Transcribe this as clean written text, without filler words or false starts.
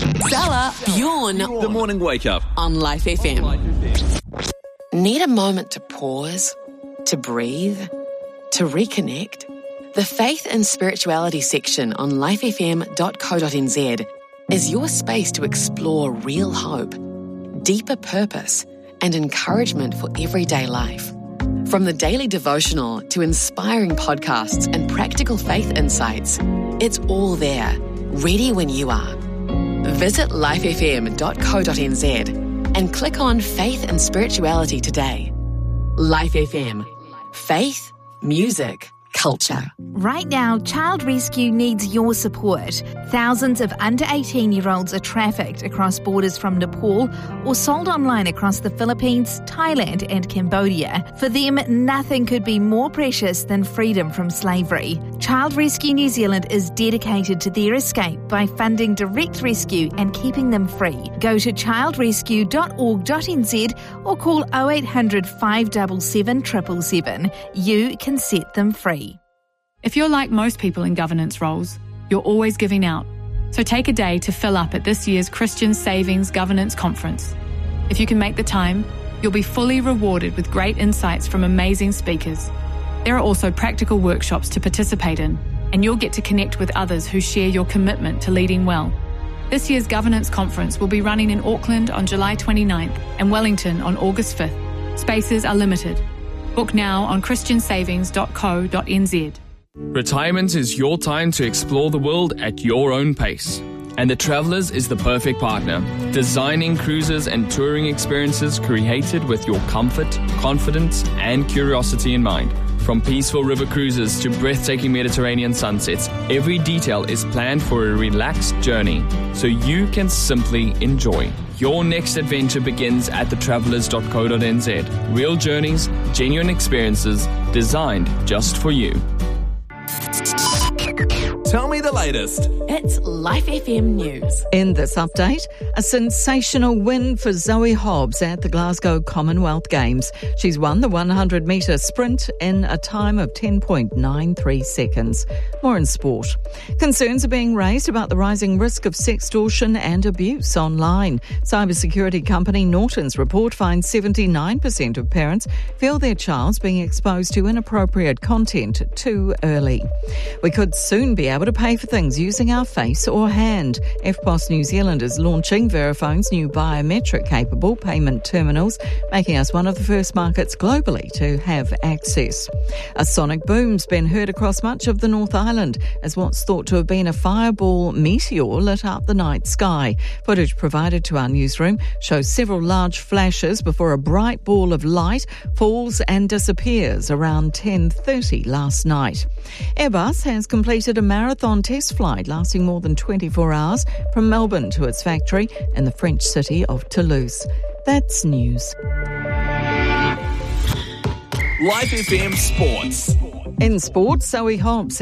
Salah, Bjorn. The morning wake up On Life FM. Need a moment to pause, to breathe, to reconnect? The Faith and Spirituality section on lifefm.co.nz is your space to explore real hope, deeper purpose, and encouragement for everyday life. From the daily devotional to inspiring podcasts and practical faith insights, it's all there, ready when you are. Visit lifefm.co.nz and click on Faith and Spirituality today. Life FM. Faith, music, culture. Right now, Child Rescue needs your support. Thousands of under 18-year-olds are trafficked across borders from Nepal or sold online across the Philippines, Thailand and Cambodia. For them, nothing could be more precious than freedom from slavery. Child Rescue New Zealand is dedicated to their escape by funding direct rescue and keeping them free. Go to childrescue.org.nz or call 0800 577 777. You can set them free. If you're like most people in governance roles, you're always giving out. So take a day to fill up at this year's Christian Savings Governance Conference. If you can make the time, you'll be fully rewarded with great insights from amazing speakers. There are also practical workshops to participate in, and you'll get to connect with others who share your commitment to leading well. This year's Governance Conference will be running in Auckland on July 29th and Wellington on August 5th. Spaces are limited. Book now on christiansavings.co.nz. Retirement is your time to explore the world at your own pace. And the Travellers is the perfect partner, designing cruises and touring experiences created with your comfort, confidence, and curiosity in mind. From peaceful river cruises to breathtaking Mediterranean sunsets, every detail is planned for a relaxed journey, so you can simply enjoy. Your next adventure begins at thetravellers.co.nz. Real journeys, genuine experiences, designed just for you. Tell me the latest. It's Life FM News. In this update, a sensational win for Zoe Hobbs at the Glasgow Commonwealth Games. She's won the 100-metre sprint in a time of 10.93 seconds. More in sport. Concerns are being raised about the rising risk of sextortion and abuse online. Cybersecurity company Norton's report finds 79% of parents feel their child's being exposed to inappropriate content too early. We could soon be able to pay for things using our face or hand. EFTPOS New Zealand is launching Verifone's new biometric-capable payment terminals, making us one of the first markets globally to have access. A sonic boom's been heard across much of the North Island as what's thought to have been a fireball meteor lit up the night sky. Footage provided to our newsroom shows several large flashes before a bright ball of light falls and disappears around 10:30 last night. Airbus has completed a marathon test flight lasting more than 24 hours from Melbourne to its factory in the French city of Toulouse. That's news. Life FM Sports. In sports, Zoe Hobbs